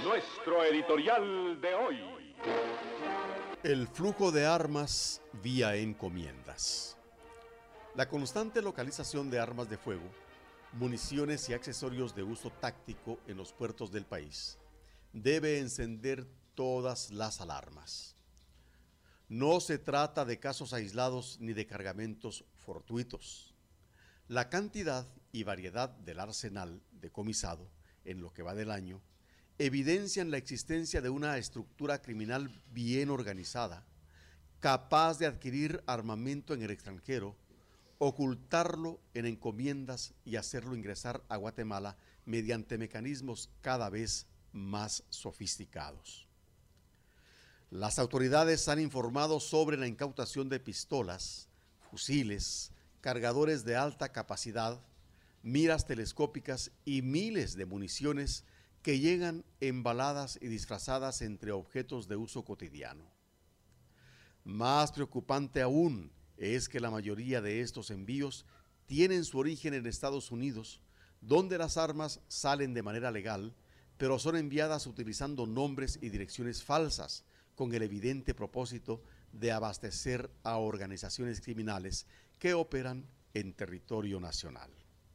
Nuestro editorial de hoy. El flujo de armas vía encomiendas. La constante localización de armas de fuego, municiones y accesorios de uso táctico en los puertos del país debe encender todas las alarmas. No se trata de casos aislados ni de cargamentos fortuitos. La cantidad y variedad del arsenal decomisado en lo que va del año evidencian la existencia de una estructura criminal bien organizada, capaz de adquirir armamento en el extranjero, ocultarlo en encomiendas y hacerlo ingresar a Guatemala mediante mecanismos cada vez más sofisticados. Las autoridades han informado sobre la incautación de pistolas, fusiles, cargadores de alta capacidad, miras telescópicas y miles de municiones que llegan embaladas y disfrazadas entre objetos de uso cotidiano. Más preocupante aún es que la mayoría de estos envíos tienen su origen en Estados Unidos, donde las armas salen de manera legal, pero son enviadas utilizando nombres y direcciones falsas, con el evidente propósito de abastecer a organizaciones criminales que operan en territorio nacional.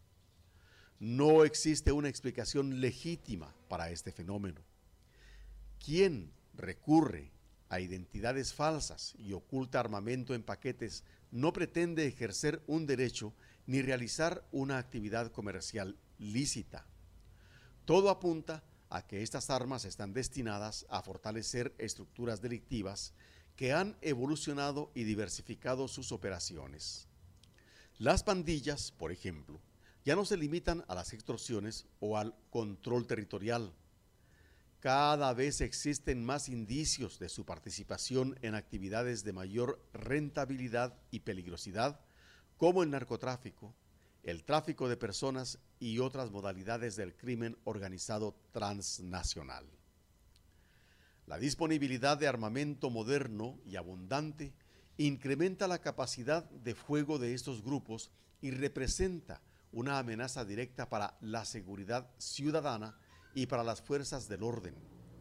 No existe una explicación legítima para este fenómeno. Quien recurre a identidades falsas y oculta armamento en paquetes no pretende ejercer un derecho ni realizar una actividad comercial lícita. Todo apunta a que estas armas están destinadas a fortalecer estructuras delictivas que han evolucionado y diversificado sus operaciones. Las pandillas, por ejemplo, ya no se limitan a las extorsiones o al control territorial. Cada vez existen más indicios de su participación en actividades de mayor rentabilidad y peligrosidad, como el narcotráfico, el tráfico de personas y otras modalidades del crimen organizado transnacional. La disponibilidad de armamento moderno y abundante incrementa la capacidad de fuego de estos grupos y representa una amenaza directa para la seguridad ciudadana y para las fuerzas del orden.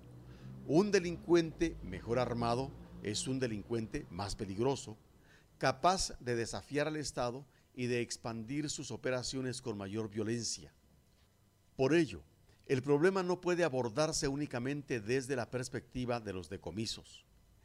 Un delincuente mejor armado es un delincuente más peligroso, capaz de desafiar al Estado y de expandir sus operaciones con mayor violencia. Por ello, el problema no puede abordarse únicamente desde la perspectiva de los decomisos.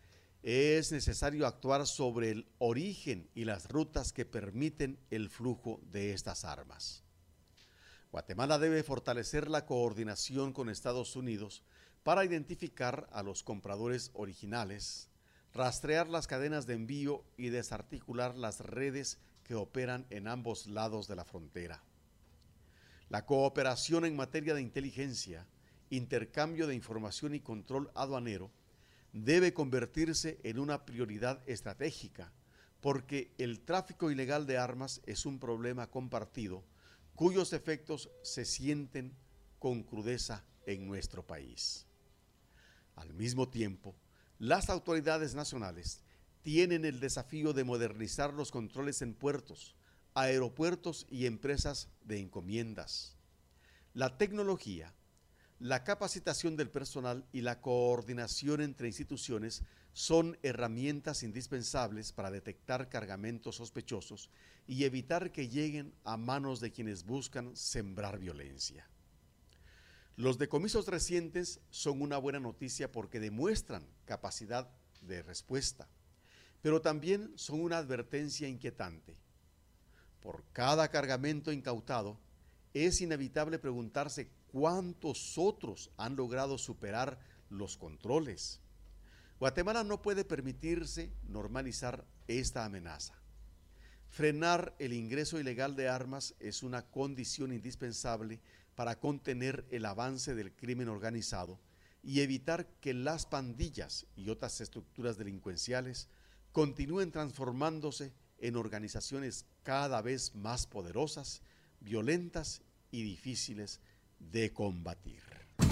Es necesario actuar sobre el origen y las rutas que permiten el flujo de estas armas. Guatemala debe fortalecer la coordinación con Estados Unidos para identificar a los compradores originales, rastrear las cadenas de envío y desarticular las redes que operan en ambos lados de la frontera. La cooperación en materia de inteligencia, intercambio de información y control aduanero debe convertirse en una prioridad estratégica, porque el tráfico ilegal de armas es un problema compartido cuyos efectos se sienten con crudeza en nuestro país. Al mismo tiempo, las autoridades nacionales tienen el desafío de modernizar los controles en puertos, aeropuertos y empresas de encomiendas. La tecnología, la capacitación del personal y la coordinación entre instituciones son herramientas indispensables para detectar cargamentos sospechosos y evitar que lleguen a manos de quienes buscan sembrar violencia. Los decomisos recientes son una buena noticia porque demuestran capacidad de respuesta, pero también son una advertencia inquietante. Por cada cargamento incautado, es inevitable preguntarse cuántos otros han logrado superar los controles. Guatemala no puede permitirse normalizar esta amenaza. Frenar el ingreso ilegal de armas es una condición indispensable para contener el avance del crimen organizado y evitar que las pandillas y otras estructuras delincuenciales continúen transformándose en organizaciones cada vez más poderosas, violentas y difíciles de combatir.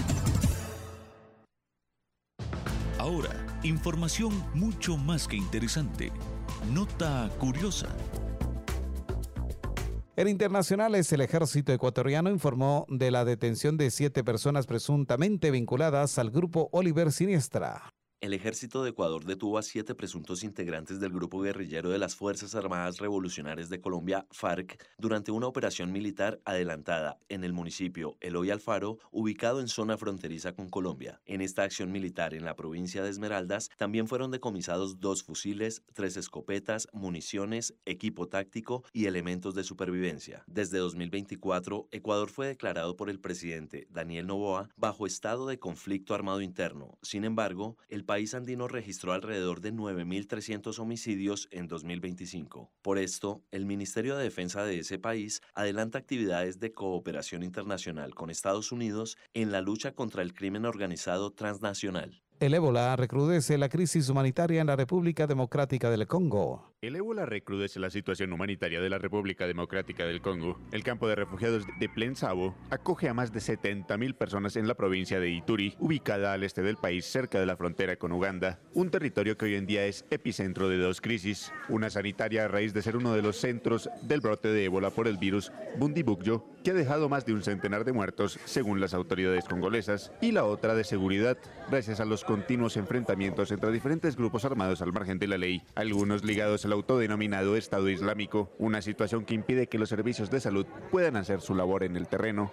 Ahora, información mucho más que interesante. Nota curiosa. En internacionales, el ejército ecuatoriano informó de la detención de 7 personas presuntamente vinculadas al grupo Oliver Siniestra. El ejército de Ecuador detuvo a 7 presuntos integrantes del grupo guerrillero de las Fuerzas Armadas Revolucionarias de Colombia, FARC, durante una operación militar adelantada en el municipio Eloy Alfaro, ubicado en zona fronteriza con Colombia. En esta acción militar en la provincia de Esmeraldas también fueron decomisados 2 fusiles, 3 escopetas, municiones, equipo táctico y elementos de supervivencia. Desde 2024, Ecuador fue declarado por el presidente Daniel Noboa bajo estado de conflicto armado interno. Sin embargo, el país andino registró alrededor de 9.300 homicidios en 2025. Por esto, el Ministerio de Defensa de ese país adelanta actividades de cooperación internacional con Estados Unidos en la lucha contra el crimen organizado transnacional. El ébola recrudece la crisis humanitaria en la República Democrática del Congo. El ébola recrudece la situación humanitaria de la República Democrática del Congo. El campo de refugiados de Plensabo acoge a más de 70.000 personas en la provincia de Ituri, ubicada al este del país, cerca de la frontera con Uganda. Un territorio que hoy en día es epicentro de 2 crisis. Una sanitaria a raíz de ser uno de los centros del brote de ébola por el virus Bundibugyo, que ha dejado más de un centenar de muertos, según las autoridades congolesas. Y la otra de seguridad, gracias a los continuos enfrentamientos entre diferentes grupos armados al margen de la ley, algunos ligados al autodenominado Estado Islámico, una situación que impide que los servicios de salud puedan hacer su labor en el terreno.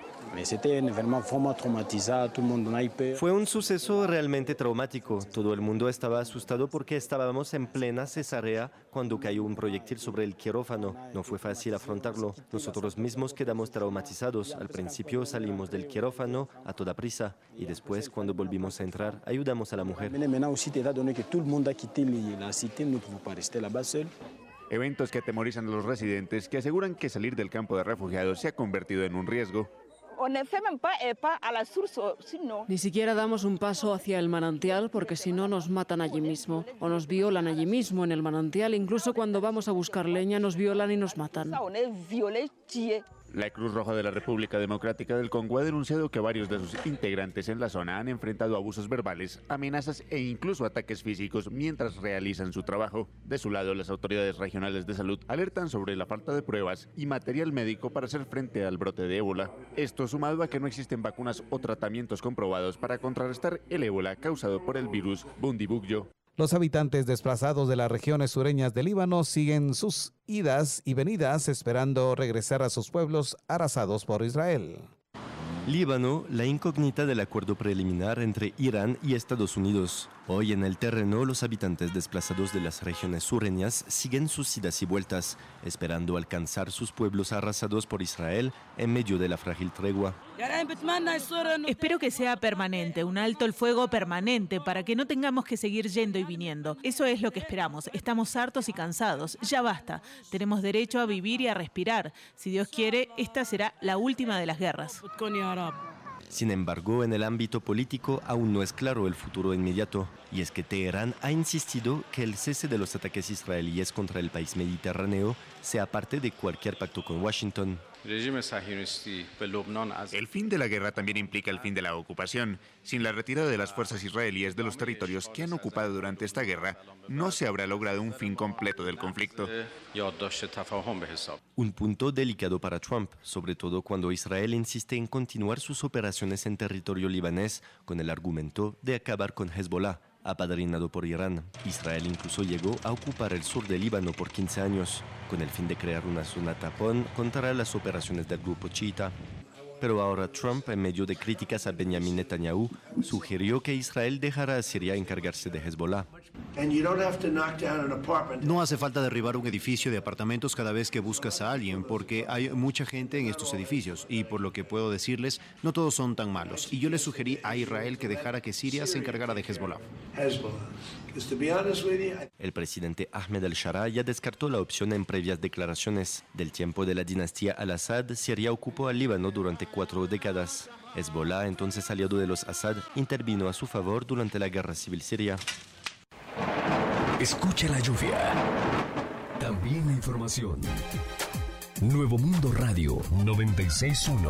Fue un suceso realmente traumático. Todo el mundo estaba asustado porque estábamos en plena cesárea cuando cayó un proyectil sobre el quirófano. No fue fácil afrontarlo. Nosotros mismos quedamos traumatizados. Al principio salimos del quirófano a toda prisa y después, cuando volvimos a entrar, ayudamos a la mujer. Eventos que atemorizan a los residentes, que aseguran que salir del campo de refugiados se ha convertido en un riesgo. Ni siquiera damos un paso hacia el manantial porque si no nos matan allí mismo o nos violan allí mismo en el manantial. Incluso cuando vamos a buscar leña nos violan y nos matan. La Cruz Roja de la República Democrática del Congo ha denunciado que varios de sus integrantes en la zona han enfrentado abusos verbales, amenazas e incluso ataques físicos mientras realizan su trabajo. De su lado, las autoridades regionales de salud alertan sobre la falta de pruebas y material médico para hacer frente al brote de ébola. Esto sumado a que no existen vacunas o tratamientos comprobados para contrarrestar el ébola causado por el virus Bundibugyo. Los habitantes desplazados de las regiones sureñas del Líbano siguen sus idas y venidas esperando regresar a sus pueblos arrasados por Israel. Líbano, la incógnita del acuerdo preliminar entre Irán y Estados Unidos. Hoy en el terreno, los habitantes desplazados de las regiones sureñas siguen sus idas y vueltas, esperando alcanzar sus pueblos arrasados por Israel en medio de la frágil tregua. Espero que sea permanente, un alto el fuego permanente, para que no tengamos que seguir yendo y viniendo. Eso es lo que esperamos. Estamos hartos y cansados. Ya basta. Tenemos derecho a vivir y a respirar. Si Dios quiere, esta será la última de las guerras. Sin embargo, en el ámbito político aún no es claro el futuro inmediato, y es que Teherán ha insistido que el cese de los ataques israelíes contra el país mediterráneo sea parte de cualquier pacto con Washington. El fin de la guerra también implica el fin de la ocupación. Sin la retirada de las fuerzas israelíes de los territorios que han ocupado durante esta guerra, no se habrá logrado un fin completo del conflicto. Un punto delicado para Trump, sobre todo cuando Israel insiste en continuar sus operaciones en territorio libanés con el argumento de acabar con Hezbollah, apadrinado por Irán. Israel incluso llegó a ocupar el sur del Líbano por 15 años, con el fin de crear una zona tapón contra las operaciones del grupo chiita. Pero ahora Trump, en medio de críticas a Benjamin Netanyahu, sugirió que Israel dejara a Siria encargarse de Hezbollah. No hace falta derribar un edificio de apartamentos cada vez que buscas a alguien, porque hay mucha gente en estos edificios, y por lo que puedo decirles, no todos son tan malos. Y yo le sugerí a Israel que dejara que Siria se encargara de Hezbollah. El presidente Ahmed al-Shara ya descartó la opción en previas declaraciones. Del tiempo de la dinastía al-Assad, Siria ocupó al Líbano durante 4 décadas. Hezbollah, entonces aliado de los Assad, intervino a su favor durante la guerra civil siria. Escucha la lluvia. También la información. Nuevo Mundo Radio 96.1.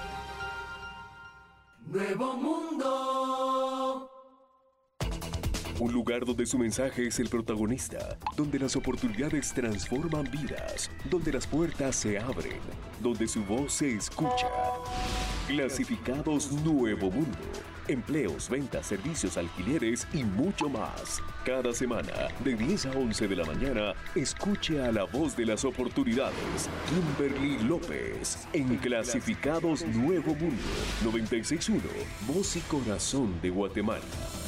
Nuevo Mundo. Un lugar donde su mensaje es el protagonista, donde las oportunidades transforman vidas, donde las puertas se abren, donde su voz se escucha. Clasificados Nuevo Mundo. Empleos, ventas, servicios, alquileres y mucho más. Cada semana, de 10 a 11 de la mañana, escuche a la voz de las oportunidades, Kimberly López, en Clasificados Nuevo Mundo, 96.1, Voz y Corazón de Guatemala.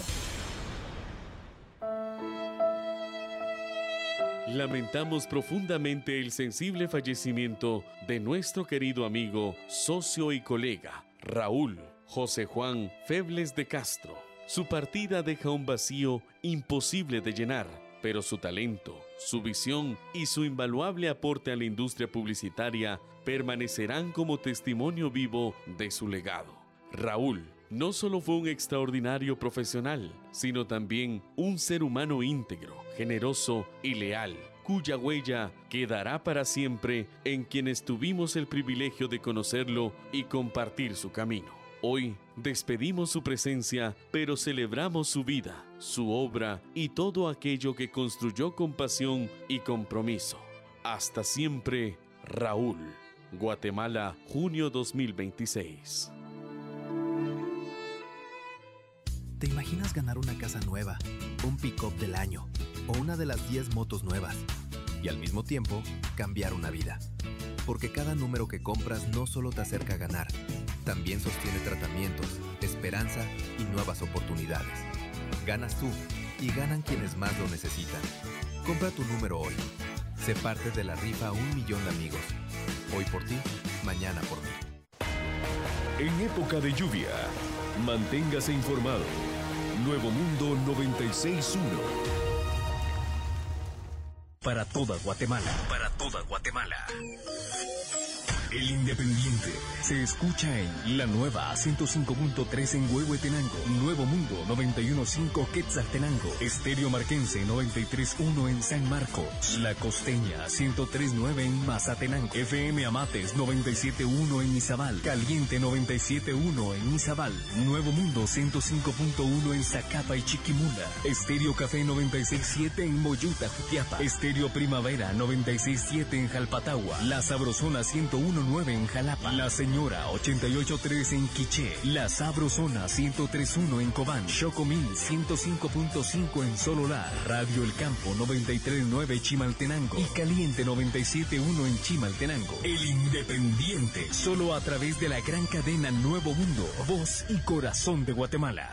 Lamentamos profundamente el sensible fallecimiento de nuestro querido amigo, socio y colega, Raúl José Juan Febles de Castro. Su partida deja un vacío imposible de llenar, pero su talento, su visión y su invaluable aporte a la industria publicitaria permanecerán como testimonio vivo de su legado. Raúl no solo fue un extraordinario profesional, sino también un ser humano íntegro, generoso y leal, cuya huella quedará para siempre en quienes tuvimos el privilegio de conocerlo y compartir su camino. Hoy despedimos su presencia, pero celebramos su vida, su obra y todo aquello que construyó con pasión y compromiso. Hasta siempre, Raúl. Guatemala, junio 2026. ¿Te imaginas ganar una casa nueva, un pick-up del año o una de las 10 motos nuevas? Y al mismo tiempo, cambiar una vida. Porque cada número que compras no solo te acerca a ganar, también sostiene tratamientos, esperanza y nuevas oportunidades. Ganas tú y ganan quienes más lo necesitan. Compra tu número hoy. Sé parte de la rifa 1 millón de amigos. Hoy por ti, mañana por mí. En época de lluvia, manténgase informado. Nuevo Mundo 96.1. Para toda Guatemala. Para toda Guatemala. El Independiente se escucha en la nueva 105.3 en Huehuetenango, Nuevo Mundo 91.5 Quetzaltenango, Estéreo Marquense 93.1 en San Marcos, La Costeña 103.9 en Mazatenango, FM Amates 97.1 en Izabal, Caliente 97.1 en Izabal, Nuevo Mundo 105.1 en Zacapa y Chiquimula, Estéreo Café 96.7 en Moyuta, Jutiapa, Estéreo Primavera 96.7 en Jalpatagua, La Sabrosona 101.9 en Jalapa, La Señora 88.3 en Quiché, La Sabrosona 103.1 en Cobán, Chocomil 105.5 en Sololá, Radio El Campo 93.9 Chimaltenango y Caliente 97.1 en Chimaltenango. El Independiente, solo a través de la gran cadena Nuevo Mundo, Voz y Corazón de Guatemala.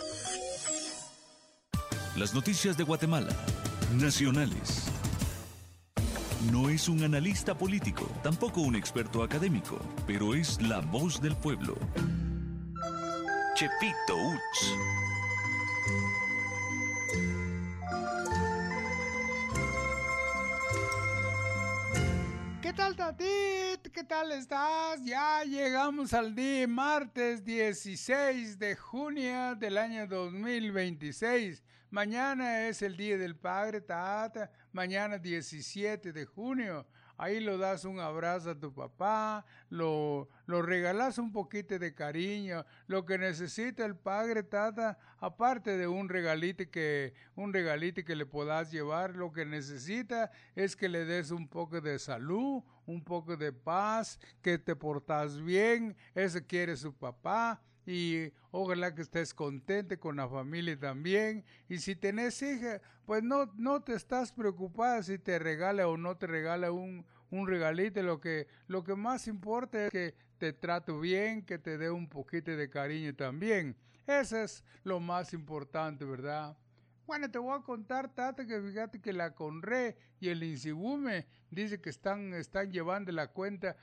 Las noticias de Guatemala, nacionales. No es un analista político, tampoco un experto académico, pero es la voz del pueblo. Chepito Uts. ¿Qué tal, Tatit? ¿Qué tal estás? Ya llegamos al día martes 16 de junio del año 2026. Mañana es el Día del Padre, Tata. Mañana 17 de junio. Ahí lo das un abrazo a tu papá, lo regalas un poquito de cariño, lo que necesita el padre, Tata, aparte de un regalito que le puedas llevar, lo que necesita es que le des un poco de salud, un poco de paz, que te portas bien, eso quiere su papá. Y ojalá que estés contente con la familia también. Y si tenés hija, pues no te estás preocupada si te regala o no te regala un regalito. Lo que más importa es que te trate bien, que te dé un poquito de cariño también. Eso es lo más importante, ¿verdad? Bueno, te voy a contar, Tata, que fíjate que la Conre y el Insigume dice que están llevando la cuenta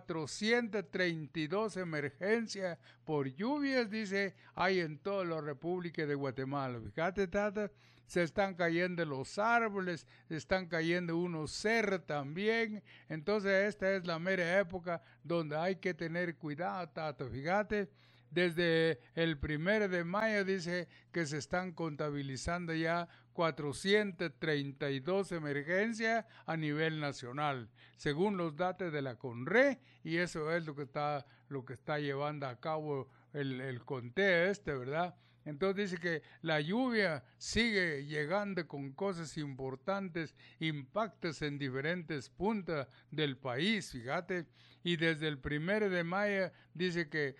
432 emergencias por lluvias, dice, hay en toda la República de Guatemala. Fíjate, Tata, se están cayendo los árboles, se están cayendo unos cerros también. Entonces esta es la mera época donde hay que tener cuidado, Tata, fíjate. Desde el 1 de mayo dice que se están contabilizando ya 432 emergencias a nivel nacional, según los datos de la CONRE, y eso es lo que está llevando a cabo el conteo ¿verdad? Entonces dice que la lluvia sigue llegando con cosas importantes, impactos en diferentes puntas del país, fíjate. Y desde el 1 de mayo dice que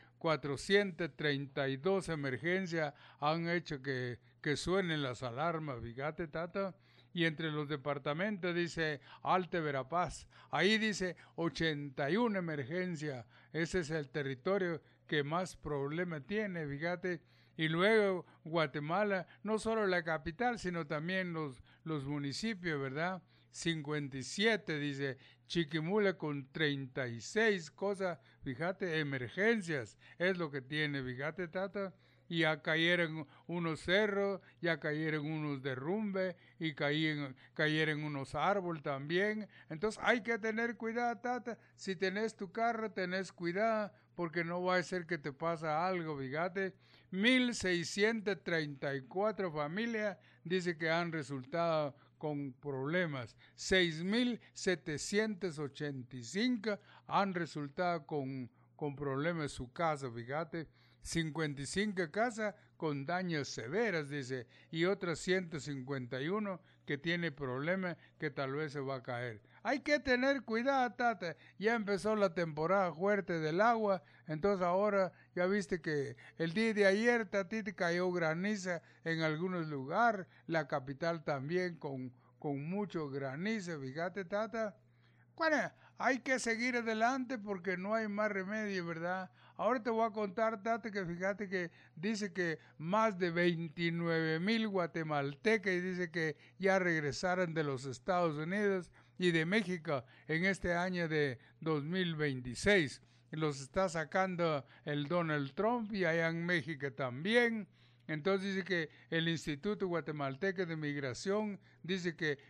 432 emergencias han hecho que suenen las alarmas, fíjate, Tata. Y entre los departamentos dice Alte Verapaz, ahí dice 81 emergencias. Ese es el territorio que más problema tiene, fíjate. Y luego Guatemala, no solo la capital, sino también los municipios, ¿verdad? 57, dice Chiquimula con 36 cosas, fíjate, emergencias, es lo que tiene, fíjate, Tata. Y ya cayeron unos cerros, ya cayeron unos derrumbes y cayeron unos árboles también. Entonces hay que tener cuidado, Tata. Si tenés tu carro, tenés cuidado porque no va a ser que te pasa algo, fíjate. 1,634 familias dice que han resultado con problemas. 6,785 han resultado con problemas en su casa, fíjate. 55 casas con daños severos, dice, y otras 151 que tiene problemas que tal vez se va a caer. Hay que tener cuidado, Tata. Ya empezó la temporada fuerte del agua, entonces ahora ya viste que el día de ayer, Tatita, cayó graniza en algunos lugares, la capital también con mucho granizo, fíjate, Tata. Bueno, hay que seguir adelante porque no hay más remedio, ¿verdad? Ahora te voy a contar, Tata, que fíjate que dice que más de 29,000 guatemaltecos y dice que ya regresaron de los Estados Unidos y de México en este año de 2026. Los está sacando el Donald Trump y allá en México también. Entonces dice que el Instituto Guatemalteco de Migración dice que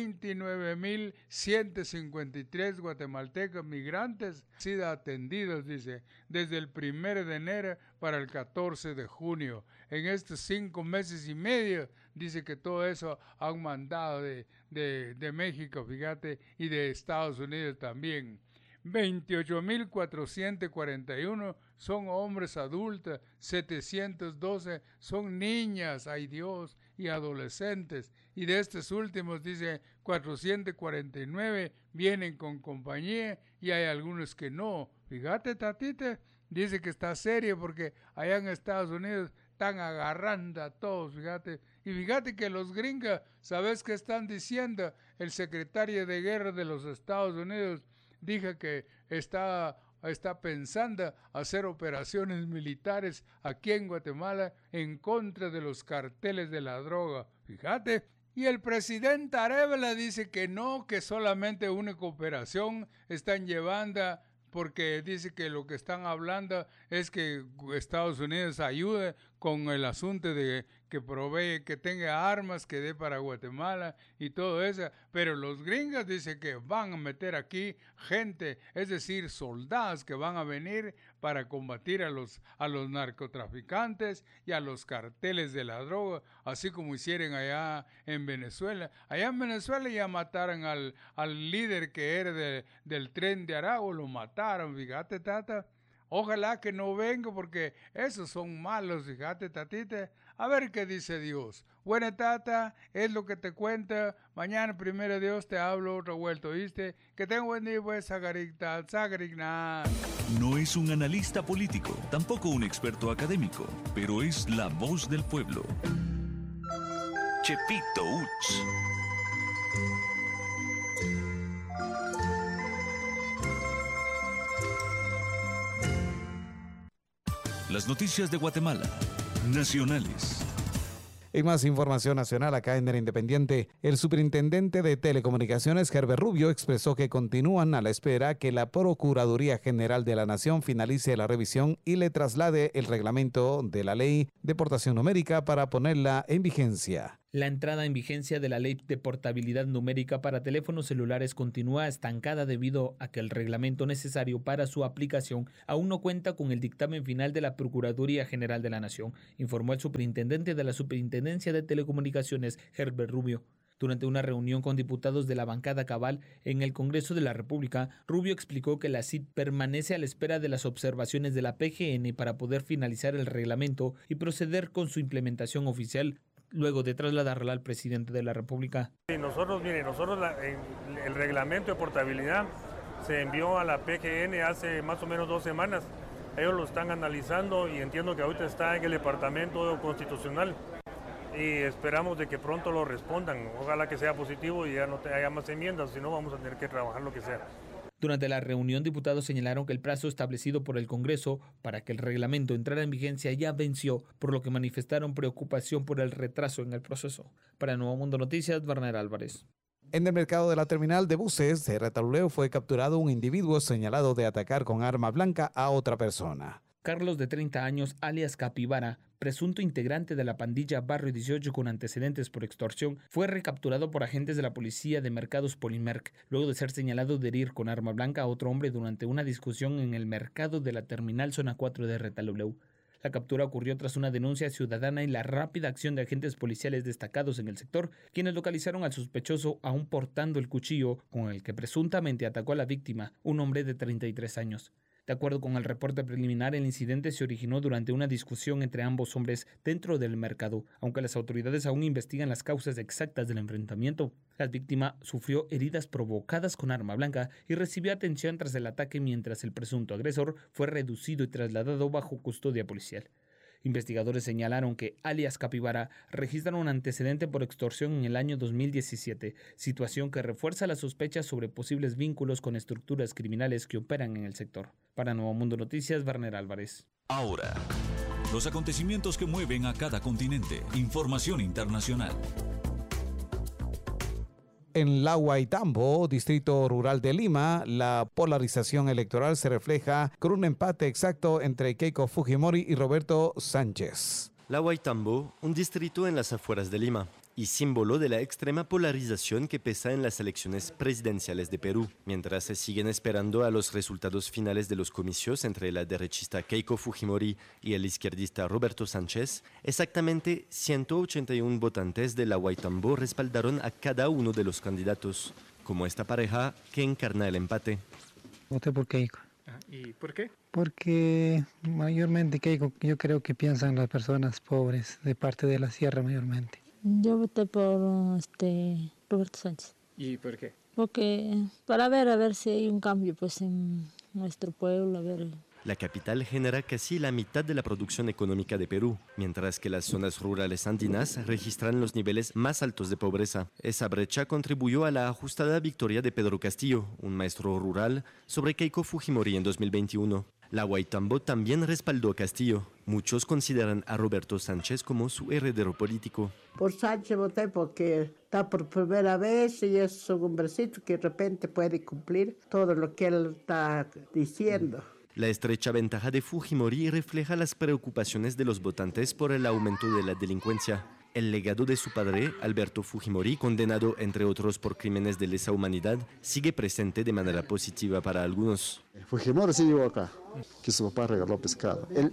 29,153 guatemaltecos migrantes han sido atendidos, dice, desde el 1 de enero para el 14 de junio. En estos 5 meses y medio, dice que todo eso han mandado de México, fíjate, y de Estados Unidos también. 28,441 son hombres adultos, 712 son niñas, ay Dios, y adolescentes. Y de estos últimos, dice, 449 vienen con compañía y hay algunos que no. Fíjate, Tatita, dice que está serio porque allá en Estados Unidos están agarrando a todos, fíjate. Y fíjate que los gringos, ¿sabes qué están diciendo? El secretario de Guerra de los Estados Unidos dijo que está pensando hacer operaciones militares aquí en Guatemala en contra de los carteles de la droga. Fíjate. Y el presidente Arevalo dice que no, que solamente una cooperación están llevando, porque dice que lo que están hablando es que Estados Unidos ayude con el asunto de que provee, que tenga armas, que dé para Guatemala y todo eso. Pero los gringos dicen que van a meter aquí gente, es decir, soldados que van a venir para combatir a los narcotraficantes y a los carteles de la droga, así como hicieron allá en Venezuela. Allá en Venezuela ya mataron al líder que era del Tren de Aragua, lo mataron, fíjate, Tata. Ojalá que no venga porque esos son malos, fíjate, Tatita. A ver qué dice Dios. Buena, Tata, es lo que te cuenta. Mañana, primero Dios, te hablo otra vuelta, ¿oíste? Que tenga buen día, pues, Sagaricta. No es un analista político, tampoco un experto académico, pero es la voz del pueblo. Chepito Uch. Las noticias de Guatemala. Nacionales. En más información nacional, acá en el Independiente, el superintendente de Telecomunicaciones, Herbert Rubio, expresó que continúan a la espera que la Procuraduría General de la Nación finalice la revisión y le traslade el reglamento de la Ley de Portación Numérica para ponerla en vigencia. La entrada en vigencia de la Ley de Portabilidad Numérica para teléfonos celulares continúa estancada debido a que el reglamento necesario para su aplicación aún no cuenta con el dictamen final de la Procuraduría General de la Nación, informó el superintendente de la Superintendencia de Telecomunicaciones, Herbert Rubio. Durante una reunión con diputados de la bancada Cabal en el Congreso de la República, Rubio explicó que la CID permanece a la espera de las observaciones de la PGN para poder finalizar el reglamento y proceder con su implementación oficial, luego de trasladarla al presidente de la República. Nosotros el reglamento de portabilidad se envió a la PGN hace más o menos 2 semanas. Ellos lo están analizando y entiendo que ahorita está en el Departamento Constitucional y esperamos de que pronto lo respondan. Ojalá que sea positivo y ya no haya más enmiendas, si no vamos a tener que trabajar lo que sea. Durante la reunión, diputados señalaron que el plazo establecido por el Congreso para que el reglamento entrara en vigencia ya venció, por lo que manifestaron preocupación por el retraso en el proceso. Para Nuevo Mundo Noticias, Werner Álvarez. En el mercado de la terminal de buses de Retaluleu fue capturado un individuo señalado de atacar con arma blanca a otra persona. Carlos, de 30 años, alias Capibara, presunto integrante de la pandilla Barrio 18 con antecedentes por extorsión, fue recapturado por agentes de la policía de Mercados Polimerc, luego de ser señalado de herir con arma blanca a otro hombre durante una discusión en el mercado de la terminal zona 4 de Retaluleu. La captura ocurrió tras una denuncia ciudadana y la rápida acción de agentes policiales destacados en el sector, quienes localizaron al sospechoso aún portando el cuchillo con el que presuntamente atacó a la víctima, un hombre de 33 años. De acuerdo con el reporte preliminar, el incidente se originó durante una discusión entre ambos hombres dentro del mercado, aunque las autoridades aún investigan las causas exactas del enfrentamiento. La víctima sufrió heridas provocadas con arma blanca y recibió atención tras el ataque, mientras el presunto agresor fue reducido y trasladado bajo custodia policial. Investigadores señalaron que alias Capibara registraron un antecedente por extorsión en el año 2017, situación que refuerza las sospechas sobre posibles vínculos con estructuras criminales que operan en el sector. Para Nuevo Mundo Noticias, Werner Álvarez. Ahora, los acontecimientos que mueven a cada continente. Información internacional. En La Guaitambo, distrito rural de Lima, la polarización electoral se refleja con un empate exacto entre Keiko Fujimori y Roberto Sánchez. La Guaitambo, un distrito en las afueras de Lima y símbolo de la extrema polarización que pesa en las elecciones presidenciales de Perú, mientras se siguen esperando a los resultados finales de los comicios entre la derechista Keiko Fujimori y el izquierdista Roberto Sánchez. Exactamente 181 votantes de La Guaitambo respaldaron a cada uno de los candidatos, como esta pareja que encarna el empate. Voté por Keiko. ¿Y por qué? Porque mayormente Keiko, yo creo que piensan las personas pobres de parte de la sierra mayormente. Yo voté por Roberto Sánchez. ¿Y por qué? Porque para ver a ver si hay un cambio pues en nuestro pueblo, a ver. La capital genera casi la mitad de la producción económica de Perú, mientras que las zonas rurales andinas registran los niveles más altos de pobreza. Esa brecha contribuyó a la ajustada victoria de Pedro Castillo, un maestro rural, sobre Keiko Fujimori en 2021. La Guaitambo también respaldó a Castillo. Muchos consideran a Roberto Sánchez como su heredero político. Por Sánchez voté porque está por primera vez y es un hombrecito que de repente puede cumplir todo lo que él está diciendo. La estrecha ventaja de Fujimori refleja las preocupaciones de los votantes por el aumento de la delincuencia. El legado de su padre, Alberto Fujimori, condenado entre otros por crímenes de lesa humanidad, sigue presente de manera positiva para algunos. Fujimori sí llegó acá, que su papá regaló pescado. Él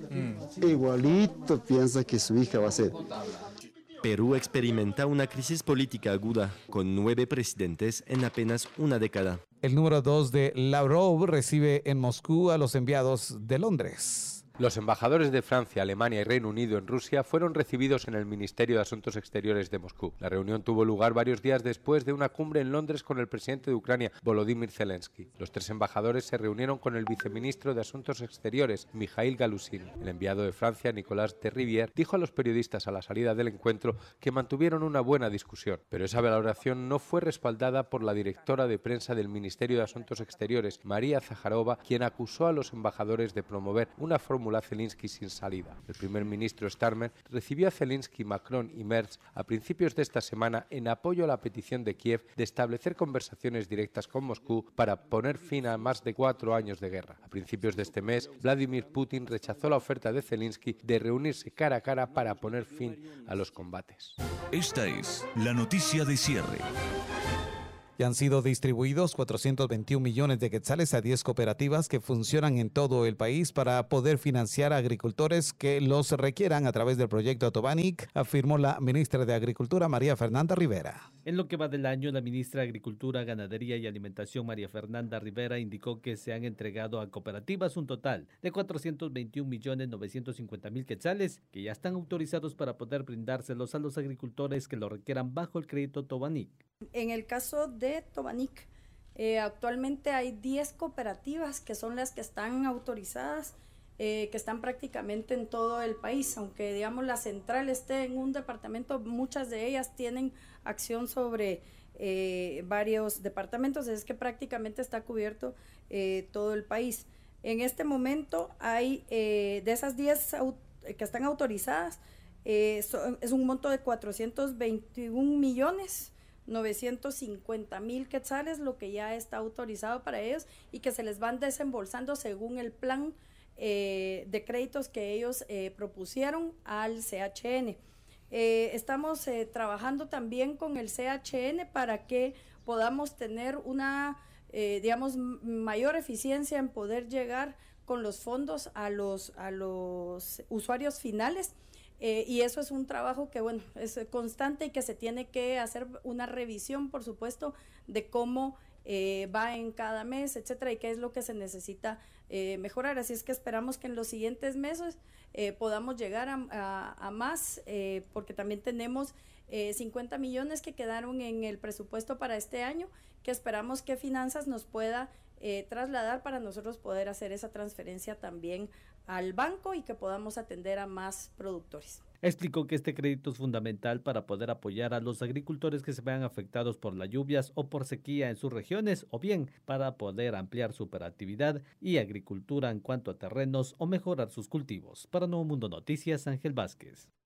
igualito piensa que su hija va a ser. Perú experimenta una crisis política aguda, con 9 presidentes en apenas una década. El número 2 de Lavrov recibe en Moscú a los enviados de Londres. Los embajadores de Francia, Alemania y Reino Unido en Rusia fueron recibidos en el Ministerio de Asuntos Exteriores de Moscú. La reunión tuvo lugar varios días después de una cumbre en Londres con el presidente de Ucrania, Volodymyr Zelensky. Los 3 embajadores se reunieron con el viceministro de Asuntos Exteriores, Mikhail Galusin. El enviado de Francia, Nicolas de Rivière, dijo a los periodistas a la salida del encuentro que mantuvieron una buena discusión, pero esa valoración no fue respaldada por la directora de prensa del Ministerio de Asuntos Exteriores, María Zaharova, quien acusó a los embajadores de promover una fórmula a Zelensky sin salida. El primer ministro Starmer recibió a Zelensky, Macron y Merz a principios de esta semana en apoyo a la petición de Kiev de establecer conversaciones directas con Moscú para poner fin a más de 4 años de guerra. A principios de este mes, Vladimir Putin rechazó la oferta de Zelensky de reunirse cara a cara para poner fin a los combates. Esta es la noticia de cierre. Ya han sido distribuidos 421 millones de quetzales a 10 cooperativas que funcionan en todo el país para poder financiar a agricultores que los requieran a través del proyecto Tobanic, afirmó la ministra de Agricultura, María Fernanda Rivera. En lo que va del año, la ministra de Agricultura, Ganadería y Alimentación, María Fernanda Rivera, indicó que se han entregado a cooperativas un total de 421.950.000 quetzales que ya están autorizados para poder brindárselos a los agricultores que lo requieran bajo el crédito Tobanic. En el caso de Tobanic, actualmente hay 10 cooperativas que son las que están autorizadas, que están prácticamente en todo el país, aunque digamos la central esté en un departamento, muchas de ellas tienen acción sobre varios departamentos, es que prácticamente está cubierto todo el país. En este momento hay de esas 10 que están autorizadas, es un monto de 421.950.000 quetzales, lo que ya está autorizado para ellos y que se les van desembolsando según el plan de créditos que ellos propusieron al CHN. Estamos trabajando también con el CHN para que podamos tener una, mayor eficiencia en poder llegar con los fondos a los usuarios finales. Y eso es un trabajo que, bueno, es constante y que se tiene que hacer una revisión, por supuesto, de cómo va en cada mes, etcétera, y qué es lo que se necesita mejorar. Así es que esperamos que en los siguientes meses podamos llegar a más, porque también tenemos 50 millones que quedaron en el presupuesto para este año, que esperamos que Finanzas nos pueda trasladar para nosotros poder hacer esa transferencia también al banco y que podamos atender a más productores. Explicó que este crédito es fundamental para poder apoyar a los agricultores que se vean afectados por las lluvias o por sequía en sus regiones, o bien para poder ampliar su operatividad y agricultura en cuanto a terrenos o mejorar sus cultivos. Para Nuevo Mundo Noticias, Ángel Vázquez.